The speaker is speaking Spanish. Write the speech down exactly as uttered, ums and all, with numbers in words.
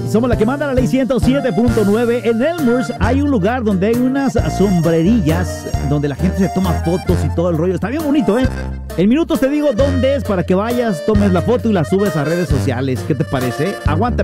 Somos la que manda la ley ciento siete punto nueve. En Elmhurst hay un lugar donde hay unas sombrerillas donde la gente se toma fotos y todo el rollo. Está bien bonito, ¿eh? En minutos te digo dónde es para que vayas, tomes la foto y la subes a redes sociales. ¿Qué te parece? Aguanta.